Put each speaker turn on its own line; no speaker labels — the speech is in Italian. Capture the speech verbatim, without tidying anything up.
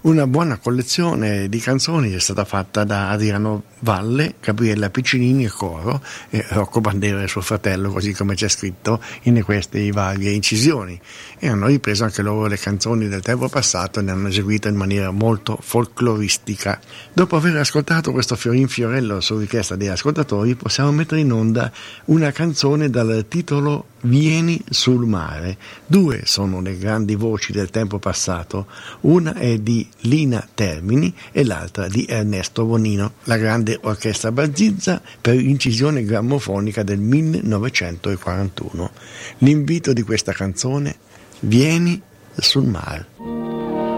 Una buona collezione di canzoni è stata fatta da Adriano Valle, Gabriella Piccinini e coro, e Rocco Bandera e suo fratello, così come c'è scritto in queste varie incisioni, e hanno ripreso anche loro le canzoni del tempo passato e ne hanno eseguito in maniera molto folcloristica. Dopo aver ascoltato questo fiorin fiorello su richiesta degli ascoltatori, possiamo mettere in onda una canzone dal titolo Vieni sul mare. Due sono le grandi voci del tempo passato, una è di Lina Termini e l'altra di Ernesto Bonino, la grande orchestra Barzizza per incisione grammofonica del millenovecentoquarantuno. L'invito di questa canzone: Vieni sul mare.